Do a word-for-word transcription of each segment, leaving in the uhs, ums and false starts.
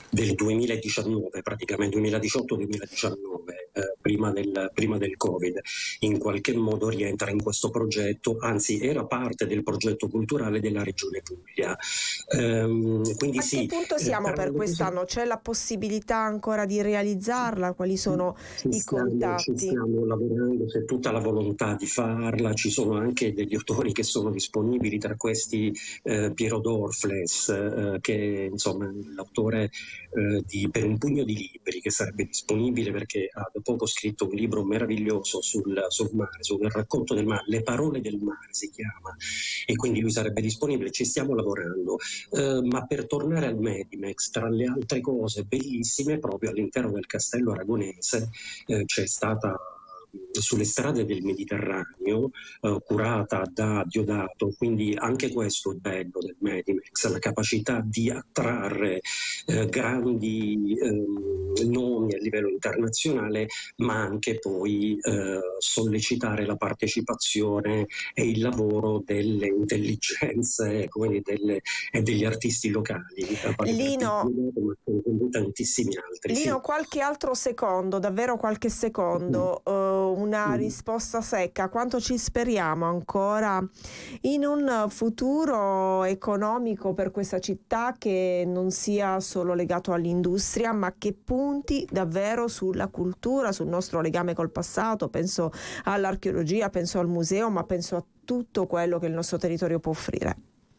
del duemiladiciannove, praticamente duemiladiciotto duemiladiciannove, eh, prima del prima del Covid, in qualche modo rientra in questo progetto, anzi era parte del progetto culturale della Regione Puglia. Ehm, quindi A sì, che punto eh, siamo per per quest'anno? C'è la possibilità ancora di realizzarla? Quali sono Ci i stiamo, ci contatti? stiamo lavorando, c'è tutta la volontà di farla, ci sono anche degli autori che sono disponibili, tra questi eh, Piero Dorfles, eh, che insomma è l'autore eh, di Per un pugno di libri, che sarebbe disponibile perché ha da poco scritto un libro meraviglioso sul, sul mare, sul racconto del mare, Le parole del mare si chiama, e quindi lui sarebbe disponibile, ci stiamo lavorando. Eh, ma per tornare al Medimex, tra le altre cose bellissime, proprio all'interno del Castello Aragonese eh, c'è stata sulle strade del Mediterraneo, eh, curata da Diodato, quindi anche questo è bello del Medimex, la capacità di attrarre eh, grandi eh, nomi a livello internazionale, ma anche poi eh, sollecitare la partecipazione e il lavoro delle intelligenze quindi delle, e degli artisti locali, a parte Lino, Diodato, ma tantissimi altri. Lino, Sì. qualche altro secondo, davvero qualche secondo, eh, una Mm. risposta secca. Quanto ci speriamo ancora in un futuro economico per questa città che non sia solo legato all'industria, ma che punti davvero sulla cultura, sul nostro legame col passato? Penso all'archeologia, penso al museo, ma penso a tutto quello che il nostro territorio può offrire.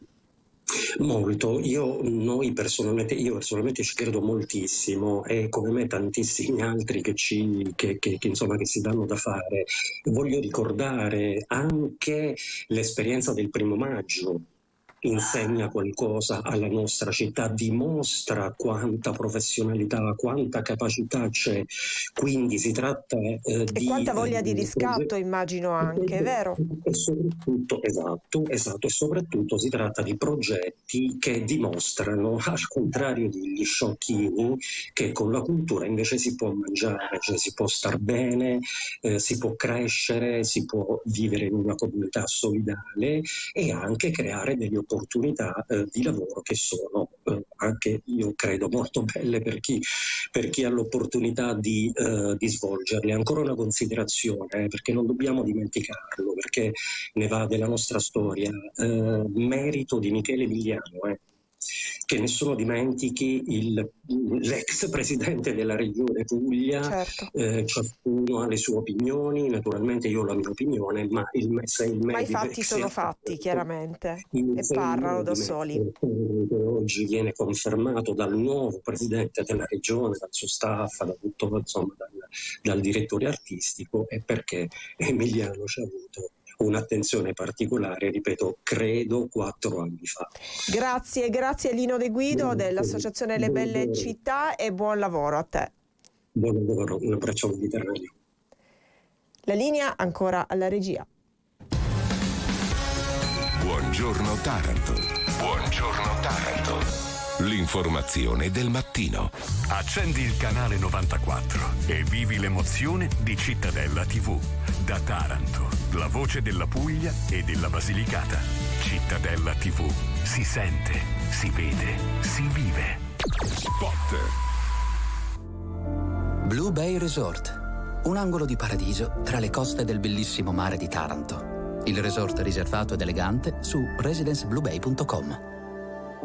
Molto, io, noi personalmente, io personalmente ci credo moltissimo e come me tantissimi altri che, ci, che, che, che, insomma, che si danno da fare. Voglio ricordare anche l'esperienza del primo maggio. Insegna qualcosa alla nostra città, dimostra quanta professionalità, quanta capacità c'è, quindi si tratta eh, E di quanta voglia di eh, riscatto, immagino anche, vero? e soprattutto, esatto, esatto, e soprattutto si tratta di progetti che dimostrano, al contrario degli sciocchini, che con la cultura invece si può mangiare, cioè si può star bene, eh, si può crescere, si può vivere in una comunità solidale e anche creare delle opportunità eh, di lavoro che sono eh, anche, io credo, molto belle per chi, per chi ha l'opportunità di, eh, di svolgerle. Ancora una considerazione, eh, perché non dobbiamo dimenticarlo, perché ne va della nostra storia, eh, merito di Michele Emiliano, eh, che nessuno dimentichi il, l'ex presidente della regione Puglia. Certo. Eh, ciascuno ha le sue opinioni, naturalmente io ho la mia opinione, ma il, se il Ma i Medimex fatti sono fatti, chiaramente, e se il parlano da Medimex soli. che oggi viene confermato dal nuovo presidente della regione, dal suo staff, da tutto, insomma, dal, dal direttore artistico, è perché Emiliano ci ha avuto un'attenzione particolare, ripeto, credo quattro anni fa. Grazie, grazie Lino De Guido dell'Associazione Le Buon Belle lavoro. Città e buon lavoro a te. Buon lavoro, un abbraccio mediterraneo. La linea ancora alla regia. Buongiorno Taranto. Buongiorno Taranto. L'informazione del mattino. Accendi il canale novantaquattro e vivi l'emozione di Cittadella tivù. Da Taranto, la voce della Puglia e della Basilicata. Cittadella tivù. Si sente, si vede, si vive. Spot. Blue Bay Resort. Un angolo di paradiso tra le coste del bellissimo mare di Taranto. Il resort riservato ed elegante su residence blue bay punto com.